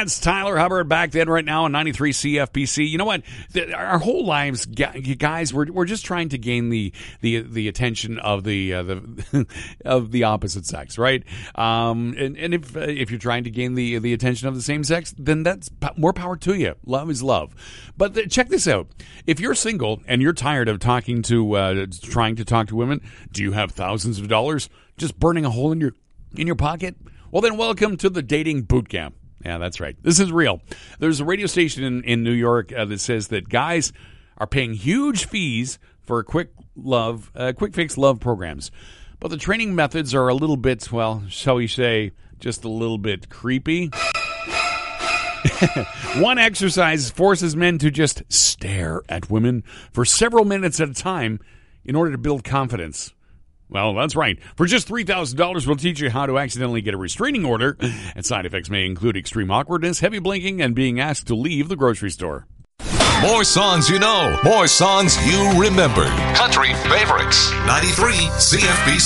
It's Tyler Hubbard back then right now on 93 CFPC. You know what? Our whole lives, you guys, we're just trying to gain the attention of the of the opposite sex, right? And if you're trying to gain the attention of the same sex, then that's more power to you. Love is love. But check this out. If you're single and you're tired of trying to talk to women, do you have thousands of dollars just burning a hole in your pocket? Well, then welcome to the dating boot camp. Yeah, that's right. This is real. There's a radio station in New York that says that guys are paying huge fees for quick fix love programs. But the training methods are a little bit, well, shall we say, just a little bit creepy. One exercise forces men to just stare at women for several minutes at a time in order to build confidence. Well, that's right. For just $3,000, we'll teach you how to accidentally get a restraining order, and side effects may include extreme awkwardness, heavy blinking, and being asked to leave the grocery store. More songs you know, more songs you remember. Country favorites, 93 CFBC.